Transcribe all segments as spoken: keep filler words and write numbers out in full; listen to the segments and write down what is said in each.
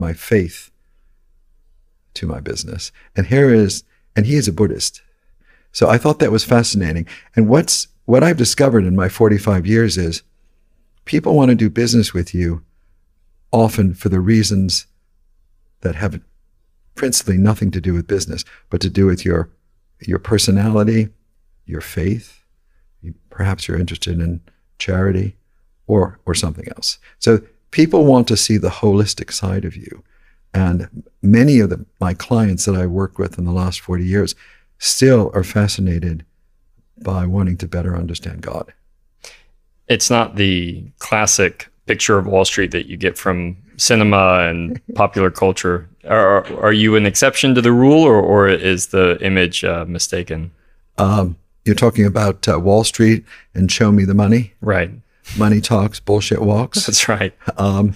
my faith to my business. And here is, and he is a Buddhist. So I thought that was fascinating. And what's what I've discovered in my forty-five years is people want to do business with you often for the reasons that have principally nothing to do with business, but to do with your your personality, your faith. Perhaps you're interested in charity or or something else. So people want to see the holistic side of you. And many of the, my clients that I worked with in the last forty years still are fascinated by wanting to better understand God. It's not the classic picture of Wall Street that you get from cinema and popular culture. Are, are you an exception to the rule, or, or is the image uh, mistaken? Um, you're talking about uh, Wall Street and show me the money? Right. Money talks, bullshit walks. That's right. Um,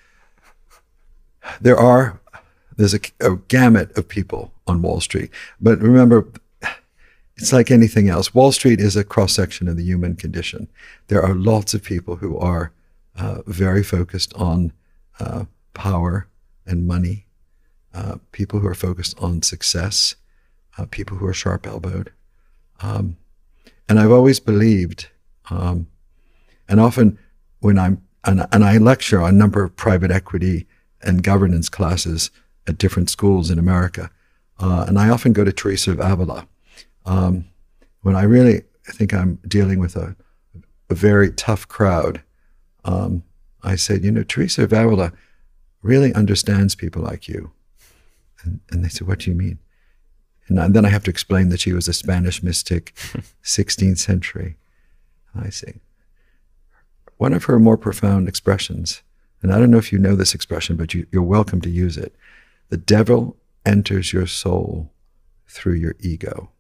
there are, there's a, a gamut of people on Wall Street. But remember, it's like anything else. Wall Street is a cross-section of the human condition. There are lots of people who are uh, very focused on uh, power and money, uh, people who are focused on success, uh, people who are sharp-elbowed. Um, and I've always believed, um, and often when I'm, and, and I lecture on a number of private equity and governance classes at different schools in America, uh, and I often go to Teresa of Avila. Um, when I really think I'm dealing with a, a very tough crowd, um, I said, you know, Teresa of Avila really understands people like you. And, and they said, what do you mean? And then I have to explain that she was a Spanish mystic, sixteenth century. And I say, one of her more profound expressions, and I don't know if you know this expression, but you, you're welcome to use it. The devil enters your soul through your ego.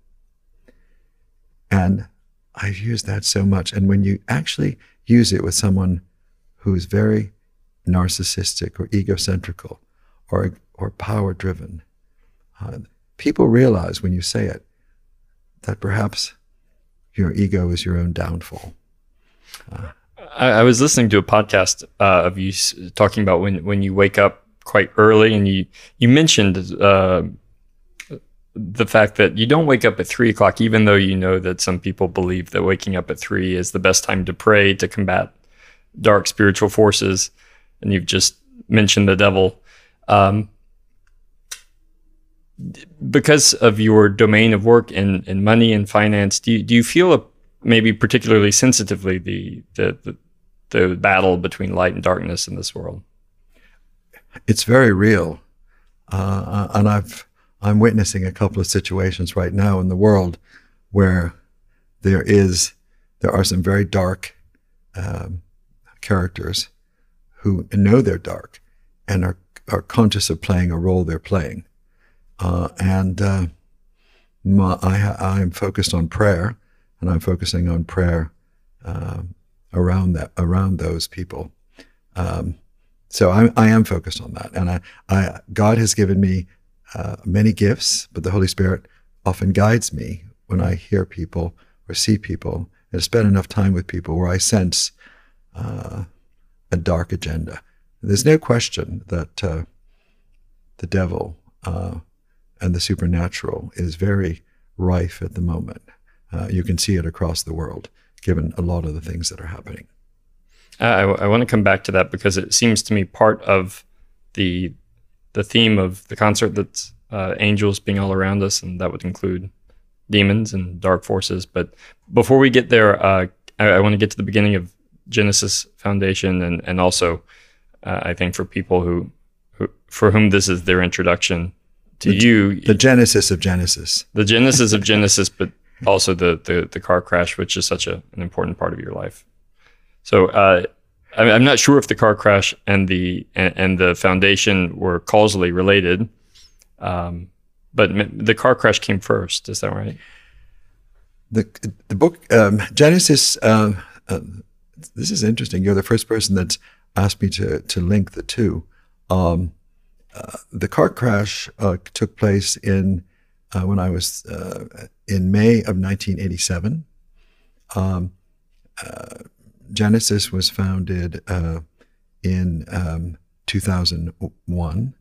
And I've used that so much. And when you actually use it with someone who is very narcissistic or egocentrical or, or power-driven, uh, people realize when you say it that perhaps your ego is your own downfall. Uh, I, I was listening to a podcast uh, of you s- talking about when, when you wake up quite early, and you, you mentioned uh, the fact that you don't wake up at three o'clock, even though you know that some people believe that waking up at three is the best time to pray to combat dark spiritual forces. And you've just mentioned the devil. Um, because of your domain of work in, in money and finance, do you, do you feel a, maybe particularly sensitively the, the, the, the battle between light and darkness in this world? It's very real. Uh, and I've, I'm witnessing a couple of situations right now in the world where there is, there are some very dark um, characters who know they're dark and are, are conscious of playing a role they're playing. Uh, and uh, my, I, I'm focused on prayer, and I'm focusing on prayer um, around that, around those people. Um, so I, I am focused on that, and I, I, God has given me uh, many gifts, but the Holy Spirit often guides me when I hear people or see people, and spend enough time with people where I sense uh, a dark agenda. There's no question that uh, the devil uh, and the supernatural is very rife at the moment. Uh, you can see it across the world, given a lot of the things that are happening. I, I want to come back to that because it seems to me part of the the theme of the concert that's uh, angels being all around us, and that would include demons and dark forces. But before we get there, uh, I, I want to get to the beginning of Genesis Foundation, and and also uh, I think for people who, who for whom this is their introduction to the, you, the genesis of Genesis, the genesis of Genesis, but also the, the the car crash, which is such a, an important part of your life. So uh, I, I'm not sure if the car crash and the and, and the foundation were causally related, um, but the car crash came first. Is that right? The the book um, Genesis. Uh, uh, this is interesting. You're the first person that's asked me to to link the two. Um, uh, the car crash uh, took place in uh, when I was uh, in May of nineteen eighty-seven. Um, uh, Genesis was founded uh, in um, two thousand one.